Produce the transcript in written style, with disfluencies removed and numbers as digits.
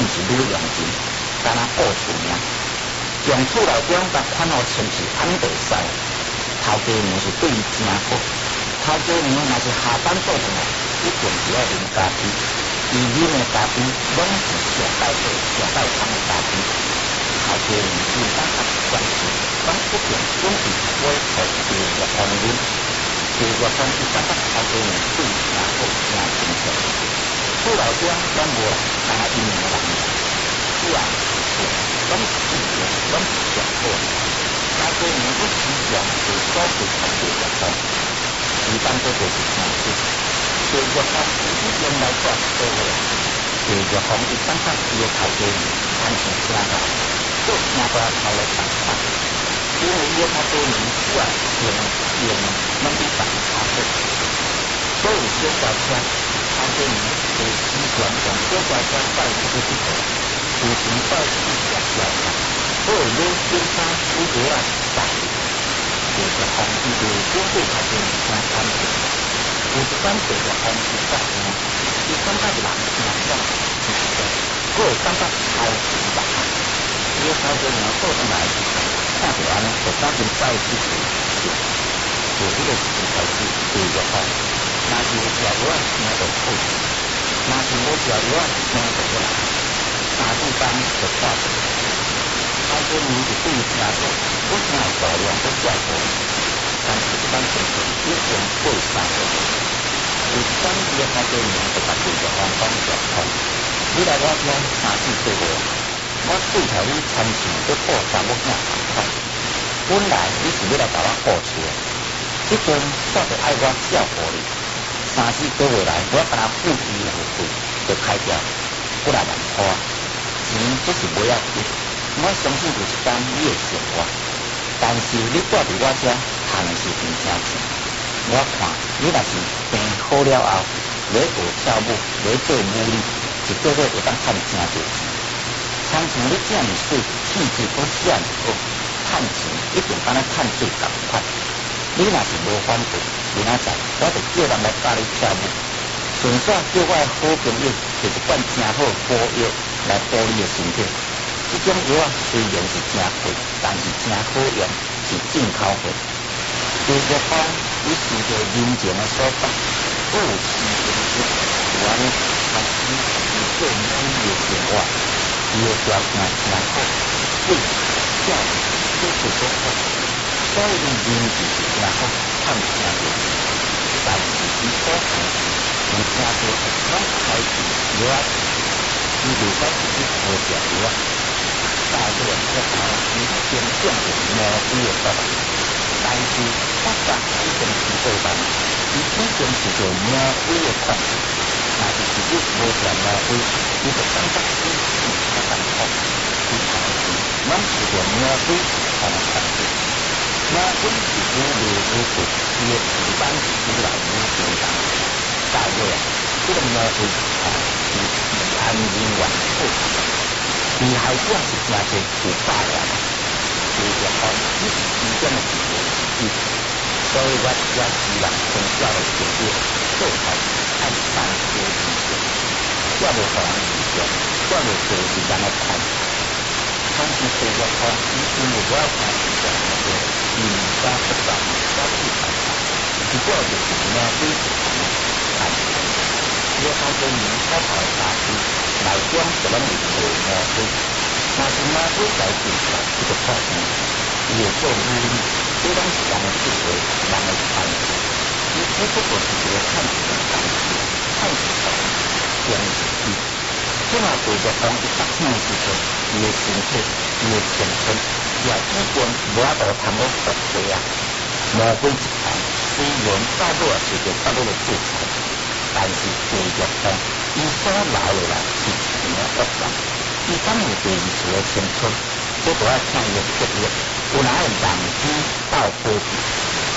是愈用钱，敢若顾厝命。用厝内中甲款户亲戚安地使，头家娘是对伊真好。头家娘若是下班做回来，一定是要啉咖啡。伊啉的咖啡拢是上带水、上带汤的咖啡。头家娘是当甲关系，拢不定准备买互茶叶方啉。茶叶方伊感觉头家娘对伊真好、真亲切。厝内中拢无人，敢若因两个人。是啊，拢是正常，拢是上好。头家娘不时常会所谓同茶叶方，伊当做就是诚实。茶叶方伊是用来做做伙，茶叶方伊感觉伊的头家娘安像听到，做听过头来同款。因为伊的头家娘只要用拢比别人较好，所以小轿车头家娘会习惯用小轿车载出去佚佗。有时载去食宵夜，所以你警察有过来载，就是方伊就准备头家娘听安全。有一款茶叶方是载呢，伊感觉人听爽，是实，佫会感觉超级热汗。伊个头家娘做上来的时候，看到安尼，就赶紧载去食。就迄个时开始，茶叶方，若是有食药仔听就好，若是无食药仔听就过来。3、4天就破掉。头家娘是对伊听说，我听有大量都照顾，但是一般情况已经过3个月。有一天，伊个头家娘就甲茶叶方讲状况：你来我家3、4个月，我对头你参像要顾查某囝同款。本来你是要来甲我顾厝的，即阵煞着爱我照顾你。3、4个月来，我敢若付伊付费就开掉，不来万花。钱这是不要紧，我相信有一天你会想我。但是你住伫我遮，赚的是真正钱。我看你若是病好了后，要学跳舞，要做舞女，一个月会当赚真侪钱。参像你这么水，气质阁这么好，赚钱一定敢若赚水同款。你若是无反对，明仔载我就叫人来教你跳舞。顺便叫我的好朋友摕一罐真好补药来补你的身体。这种药啊虽然是真贵，但是真好用，是进口货。茶叶方伊受到人情的所绑，佫有时间有安尼开始伊做美丽的生活，伊的条件真好，对跳舞都是所好，所以人情是真好，赚真多钱。但是伊所看有听到拢开始药仔，伊袂使自己好食药仔，大个只头伊先种着魔鬼的作物，但是发觉已经是过半，伊已经是着魔鬼的款式。若是自己无食魔鬼，伊就感觉死死较艰苦。伊头前拢是着魔鬼同款式，魔鬼是愈来愈贵，伊的翅膀是愈来愈强大。大个这个魔鬼是治安人员好，厉害者是真侪有百万，茶叶方只是其中的一个之一，所以我只希望从小的茶叶做好按3多理解，我无互人理解，我无做是人来看。但是茶叶方因为我要看茶叶那个人家不少我去看看，不过就是魔鬼是但是这头家娘所头的咖啡内中就拢是无魔鬼，若是魔鬼来进来，伊就破病。伊会做舞女，这拢是人的智慧，人的才智。伊只不过是一个趁钱的工具，趁钱的经济机。这下茶叶方伊发生的时阵，伊的身体，伊的青春，也已经无法度通好学习啊。魔鬼一派，虽然到尾也是着到尾的制裁。但是茶叶方，伊所留落来是钱的恶法，伊敢有第二次的青春，这就要看伊的决定，有哪会人天斗和平。